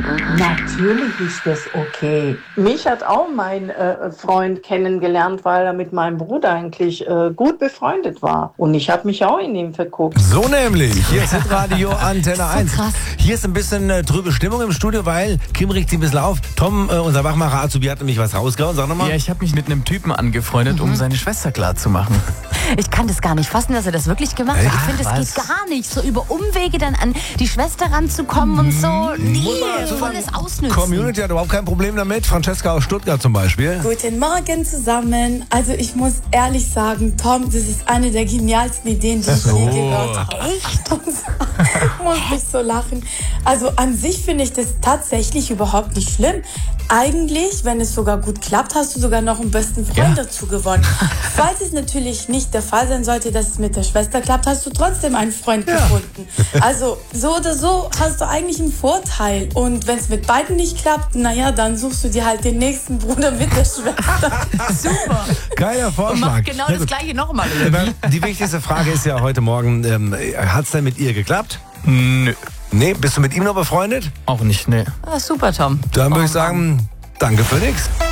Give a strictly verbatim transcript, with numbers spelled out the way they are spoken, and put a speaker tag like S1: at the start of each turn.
S1: Natürlich ist das okay. Mich hat auch mein äh, Freund kennengelernt, weil er mit meinem Bruder eigentlich äh, gut befreundet war. Und ich habe mich auch in ihn verguckt.
S2: So nämlich. Hier ist Hitradio Antenne eins.
S3: So krass.
S2: Hier ist ein bisschen äh, trübe Stimmung im Studio, weil Kim regt sich ein bisschen auf. Tom, äh, unser Wachmacher Azubi, hat nämlich was rausgehauen. Sag nochmal.
S4: Ja, ich habe mich mit einem Typen angefreundet, um seine Schwester klar zu machen.
S3: Ich kann das gar nicht fassen, dass er das wirklich gemacht hat.
S2: Ach,
S3: Ich finde, das
S4: was?
S3: geht gar nicht. So über Umwege dann an die Schwester ranzukommen und so. Nee,
S2: Muss man dazu
S3: volles
S2: sagen,
S3: Ausnützen.
S2: Community hat überhaupt kein Problem damit. Francesca aus Stuttgart zum Beispiel.
S5: Guten Morgen zusammen. Also ich muss ehrlich sagen, Tom, das ist eine der genialsten Ideen, die ich
S2: So.
S5: je gehört habe. Echt? Muss ich so lachen. Also an sich finde ich das tatsächlich überhaupt nicht schlimm. Eigentlich, wenn es sogar gut klappt, hast du sogar noch einen besten Freund
S4: Ja.
S5: dazu gewonnen. Falls es natürlich nicht der Fall sein sollte, dass es mit der Schwester klappt, hast du trotzdem einen Freund gefunden. Also so oder so hast du eigentlich einen Vorteil. Und wenn es mit beiden nicht klappt, naja, dann suchst du dir halt den nächsten Bruder mit der Schwester.
S3: Super.
S2: Geiler
S3: Und
S2: Vorschlag.
S3: macht genau
S2: Sehr
S3: das
S2: gut.
S3: Gleiche nochmal.
S2: Aber die wichtigste Frage ist ja heute Morgen, ähm, hat es denn mit ihr geklappt?
S4: Nö,
S2: Nee, bist du mit ihm noch befreundet?
S4: auch nicht, ne.
S3: Ah, super, Tom.
S2: Dann würde
S3: Oh,
S2: ich sagen, danke für nix.